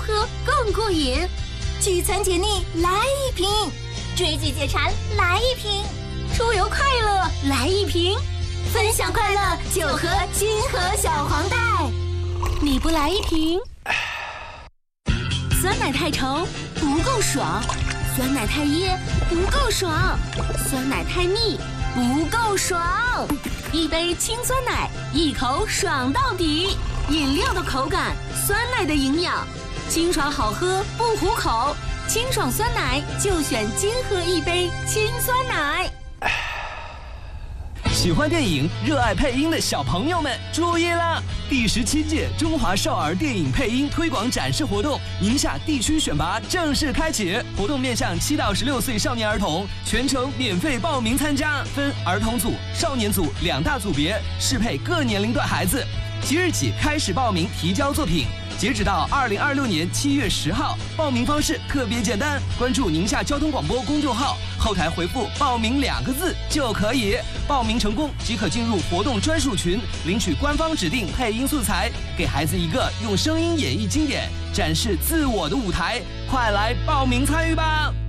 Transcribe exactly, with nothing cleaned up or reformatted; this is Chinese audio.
喝更过瘾。 聚餐解腻来一瓶，追剧解馋来一瓶， 出游快乐来一瓶， 分享快乐就喝金河小黄袋。 你不来一瓶，酸奶太稠不够爽，酸奶太噎不够爽，酸奶太腻不够爽。一杯清酸奶，一口爽到底。饮料的口感，酸奶的营养，清爽好喝不糊口，清爽酸奶就选金河一杯清酸奶。 喜欢电影、热爱配音的小朋友们注意了！第十七届中华少儿电影配音推广展示活动宁夏地区选拔正式开启，活动面向七到十六岁少年儿童，全程免费报名参加，分儿童组、少年组两大组别，适配各年龄段孩子。即日起开始报名提交作品。截止到二零二六年七月十号，报名方式特别简单，关注宁夏交通广播公众号，后台回复“报名”两个字就可以。报名成功即可进入活动专属群，领取官方指定配音素材，给孩子一个用声音演绎经典、展示自我的舞台。快来报名参与吧！